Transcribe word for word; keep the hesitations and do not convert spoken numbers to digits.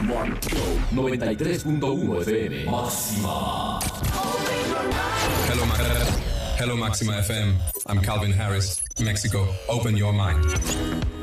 noventa y tres punto uno F M. Máxima. Hello, Ma- Hello, Maxima F M. I'm Calvin Harris, Mexico. Open your mind.